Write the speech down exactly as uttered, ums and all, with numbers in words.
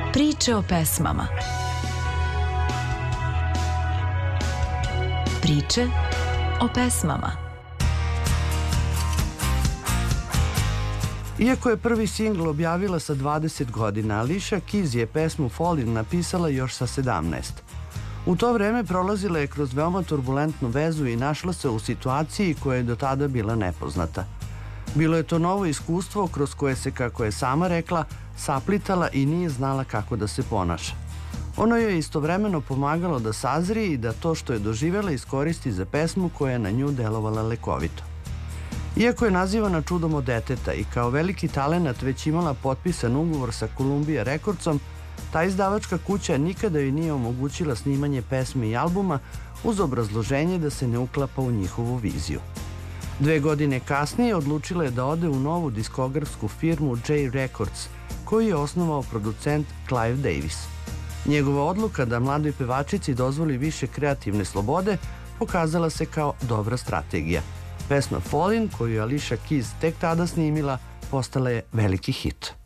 Priče o pesmama. Priče o pesmama. Iako je prvi singl objavila sa dvadeset godina, Alicia Keys je pesmu Fallin' napisala još sa sedamnaest. U to vreme prolazila je kroz veoma turbulentnu vezu i našla se u situaciji koja je do tada bila nepoznata. Bilo je to novo iskustvo kroz koje se, kako je sama rekla, saplitala i nije znala kako da se ponaša. Ono joj je istovremeno pomagalo da sazri i da to što je doživjela iskoristi za pesmu koja je na nju delovala lekovito. Iako je nazivana čudom od deteta i kao veliki talenat već imala potpisan ugovor sa Columbia Recordsom, ta izdavačka kuća nikada joj nije omogućila snimanje pesme i albuma uz obrazloženje da se ne uklapa u njihovu viziju. Dve godine kasnije odlučila je da ode u novu diskografsku firmu J Records, koju je osnovao producent Clive Davis. Njegova odluka da mladoj pevačici dozvoli više kreativne slobode pokazala se kao dobra strategija. Pesma Fallin', koju je Alicia Keys tek tada snimila, postala je veliki hit.